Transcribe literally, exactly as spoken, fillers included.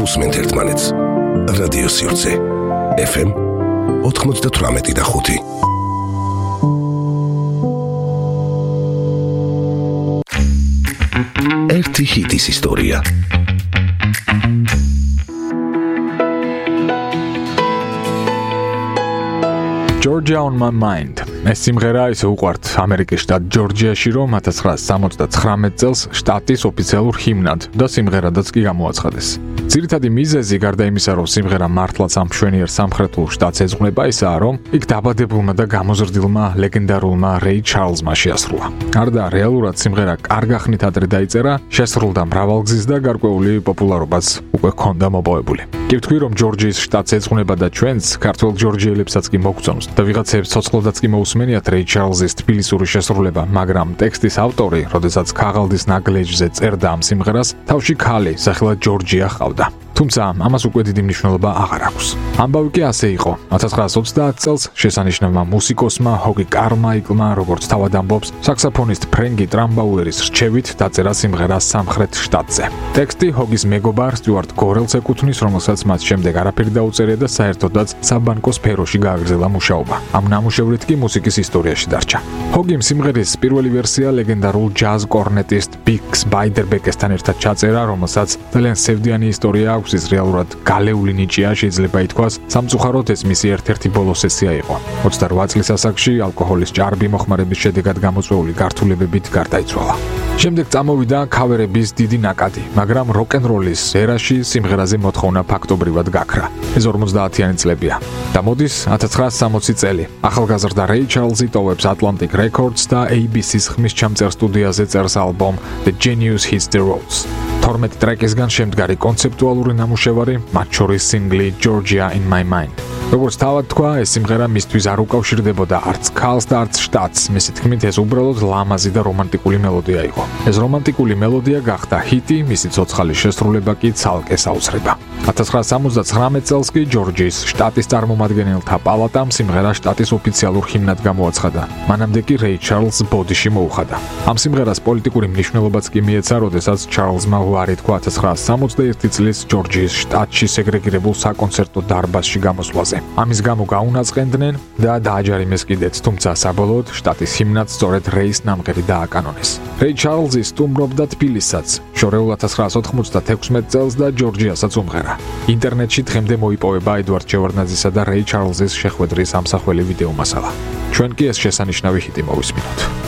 უსმენთ ერთმანეთს. რადიო სივრცე ეფ ემ ოცდაოთხ და ხუთი. ერთი ჰიტის ისტორია. Georgia on my mind. ეს სიმღერა ისე უყვართ ამერიკის შტატ ჯორჯიაში, რომ ათას ცხრაასა სამოცდათხრამეტ წელს შტატის ოფიციალურ ჰიმნად და სიმღერადაც კი გამოაცხადეს. ძირითადი მიზეზი გარდა იმისა, რომ სიმღერა მართლაც ამ მშვენიერ სამხრეთულ შტატს ეძღვნება, ისაა, რომ იქ დაბადებულმა და გამოზრდილმა ლეგენდარულმა რეი ჩარლზმა შეასრულა. გარდა რეალურად სიმღერა კარგ ახნით ადრე დაიწერა, შესრულდა მრავალგზის და გარკვეული პოპულარობაც უკვე ჰქონდა მოპოვებული. კი ვთქვი, რომ ჯორჯიის შტატს ეძღვნება და ჩვენს ქართველ ჯორჯიელებსაც კი მოგწონს და ვიღაცებს ცოცხლადაც კი მოусმენიათ რეი ჩარლზის თბილისური შესრულება, მაგრამ ტექსტის ავტორი, როდესაც ქაღალდის ნაგლეჯზე წერდა ამ სიმღერას, თავში ქალი, სახელად ჯორჯია ჰყავდა. თუმცა ამას უკვე დიდი მნიშვნელობა აღარ აქვს. ამბავი კი ასე იყო. ათას ცხრაასა ოცდაათ წელს შესანიშნავმა მუსიკოსმა ჰოგი კარმაიკლმა, როგორც თავად ამბობს, საქსოფონისტ ფრენკი ტრამბაუერის რჩევით დაწერა სიმღერა სამხრეთ შტატზე. ტექსტი ჰოგის მეგობარ სტიუარტ გორელს ეკუთვნის, რომელსაც მას შემდეგ არაფერი დაუწერია და საერთოდაც საბანკო სფეროში გააგრძელა მუშაობა. ამ ნამუშევრით კი მუსიკის ისტორიაში დარჩა. ჰოგიმ სიმღერის პირველი ვერსია ლეგენდარულ ჯაზ კორნეტისტ ბიქს ბაიდერბეკესთან ერთად ჩაწერა, რომელსაც ძალიან სევდიანი ისტორია აქვს. ის რეალურად გალეული ნიჭია, შეიძლება ითქვას, სამწუხაროდ ეს მისი ერთ-ერთი ბოლო სესია იყო. ოცდარვა წლის ასაკში ალკოჰოლის ჭარბი მოხმარების შედეგად გამოწვეული გართულებებით გარდაიცვალა. შემდეგ წამოვიდა ქავერების დიდი ნაკადი, მაგრამ როკ-ენ-როლის ერაში სიმღერაზე მოთხოვნა ფაქტობრივად გაქრა. ეს ორმოცდაათიანი წლებია. და მოდის ათას ცხრაასა სამოცი წელი. ახალგაზრდა რეი ჩარლზი ტოვებს Atlantic Records და A B C-ს ხმისჩამწერ სტუდიაზე წერს ალბომ The Genius Hits the Roads. თორმეტი ტრეკისგან შემდგარი კონცეპტუალური ნამუშევარი, მათ შორის სინგლი Georgia in my mind. როგორც თავად თქვა, ეს სიმღერა მისთვის არ უკავშირდებოდა არც ქალს და არც შტატს. მისი თქმით, ეს უბრალოდ ლამაზი და რომანტიკული მელოდია იყო. ეს რომანტიკული მელოდია გახდა ჰიტი, მისი ცოცხალი შესრულება კი ცალკე საოცრება. ათას ცხრაასა სამოცდათხრამეტ წელს კი ჯორჯიის შტატის წარმომადგენელთა პალატამ სიმღერა შტატის ოფიციალურ ჰიმნად გამოაცხადა. მანამდე კი რეი ჩარლზს ბოდიში მოუხადა. ამ სიმღერას პოლიტიკური მნიშვნელობაც კი მიეცა, როდესაც ჩარლზმა უარი თქვა ათას ცხრაასა სამოცდაერთი წლის ჯორჯიის შტატში სეგრეგირებულ საკონცერტო დარბაზში გამოსვლაზე. ამის გამო გაუნაწყენდნენ და დააჯარიმეს კიდეც, თუმცა საბოლოოდ შტატის ჰიმნად სწორედ რეის ნამღერი დააკანონეს. რეი ჩარლზი სტუმრობდა თბილისსაც, შორეულ ათას ცხრაასა ოთხმოცდათექვსმეტ წელს და ჯორჯიასაც უმღერა. ინტერნეტში დღემდე მოიპოვება ედვარდ შევარდნაძისა და რეი ჩარლზის შეხვედრის ამსახველი ვიდეო მასალა. ჩვენ კი ეს შესანიშნავი ჰიტი მოვისმინოთ.